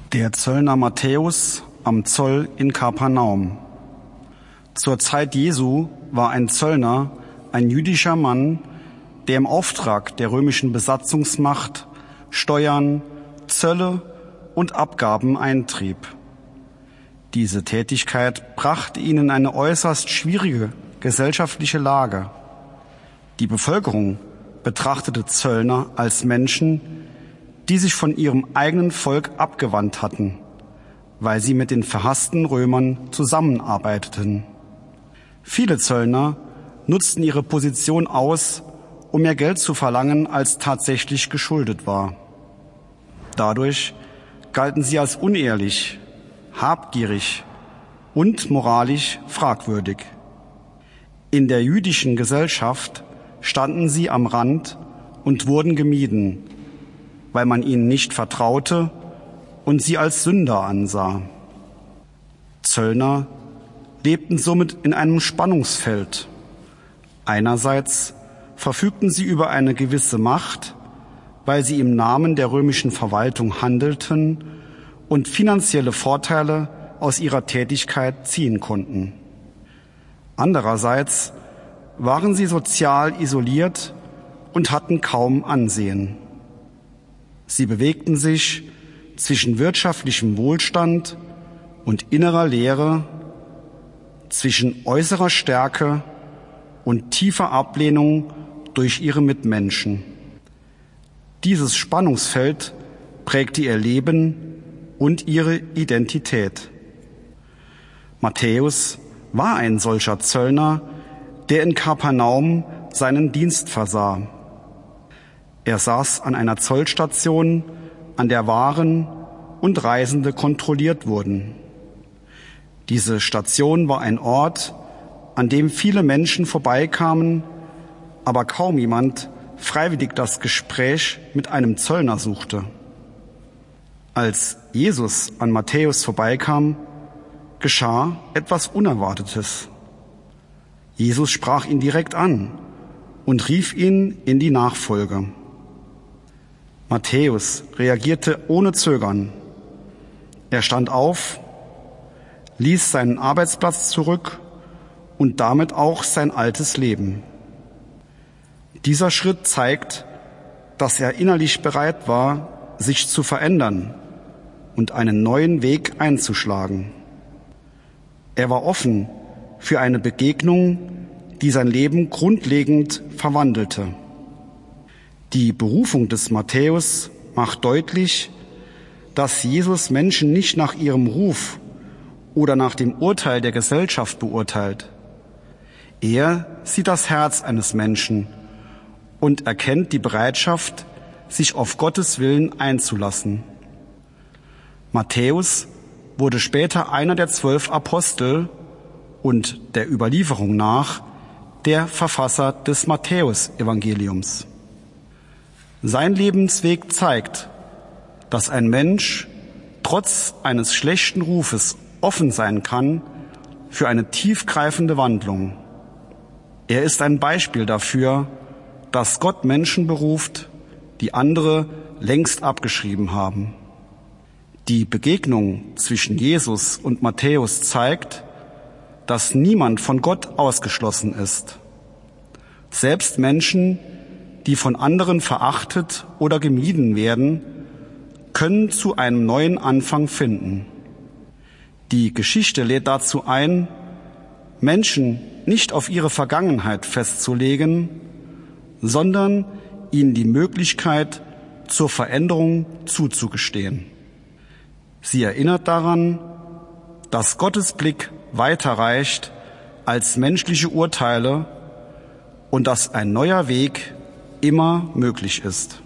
Der Zöllner Matthäus am Zoll in Kapernaum. Zur Zeit Jesu war ein Zöllner ein jüdischer Mann, der im Auftrag der römischen Besatzungsmacht Steuern, Zölle und Abgaben eintrieb. Diese Tätigkeit brachte ihn in eine äußerst schwierige gesellschaftliche Lage. Die Bevölkerung betrachtete Zöllner als Menschen, die sich von ihrem eigenen Volk abgewandt hatten, weil sie mit den verhassten Römern zusammenarbeiteten. Viele Zöllner nutzten ihre Position aus, um mehr Geld zu verlangen, als tatsächlich geschuldet war. Dadurch galten sie als unehrlich, habgierig und moralisch fragwürdig. In der jüdischen Gesellschaft standen sie am Rand und wurden gemieden, weil man ihnen nicht vertraute und sie als Sünder ansah. Zöllner lebten somit in einem Spannungsfeld. Einerseits verfügten sie über eine gewisse Macht, weil sie im Namen der römischen Verwaltung handelten und finanzielle Vorteile aus ihrer Tätigkeit ziehen konnten. Andererseits waren sie sozial isoliert und hatten kaum Ansehen. Sie bewegten sich zwischen wirtschaftlichem Wohlstand und innerer Leere, zwischen äußerer Stärke und tiefer Ablehnung durch ihre Mitmenschen. Dieses Spannungsfeld prägte ihr Leben und ihre Identität. Matthäus war ein solcher Zöllner, der in Kapernaum seinen Dienst versah. Er saß an einer Zollstation, an der Waren und Reisende kontrolliert wurden. Diese Station war ein Ort, an dem viele Menschen vorbeikamen, aber kaum jemand freiwillig das Gespräch mit einem Zöllner suchte. Als Jesus an Matthäus vorbeikam, geschah etwas Unerwartetes. Jesus sprach ihn direkt an und rief ihn in die Nachfolge. Matthäus reagierte ohne Zögern. Er stand auf, ließ seinen Arbeitsplatz zurück und damit auch sein altes Leben. Dieser Schritt zeigt, dass er innerlich bereit war, sich zu verändern und einen neuen Weg einzuschlagen. Er war offen für eine Begegnung, die sein Leben grundlegend verwandelte. Die Berufung des Matthäus macht deutlich, dass Jesus Menschen nicht nach ihrem Ruf oder nach dem Urteil der Gesellschaft beurteilt. Er sieht das Herz eines Menschen und erkennt die Bereitschaft, sich auf Gottes Willen einzulassen. Matthäus wurde später einer der 12 Apostel und der Überlieferung nach der Verfasser des Matthäus-Evangeliums. Sein Lebensweg zeigt, dass ein Mensch trotz eines schlechten Rufes offen sein kann für eine tiefgreifende Wandlung. Er ist ein Beispiel dafür, dass Gott Menschen beruft, die andere längst abgeschrieben haben. Die Begegnung zwischen Jesus und Matthäus zeigt, dass niemand von Gott ausgeschlossen ist. Selbst Menschen, die von anderen verachtet oder gemieden werden, können zu einem neuen Anfang finden. Die Geschichte lädt dazu ein, Menschen nicht auf ihre Vergangenheit festzulegen, sondern ihnen die Möglichkeit zur Veränderung zuzugestehen. Sie erinnert daran, dass Gottes Blick weiter reicht als menschliche Urteile und dass ein neuer Weg immer möglich ist.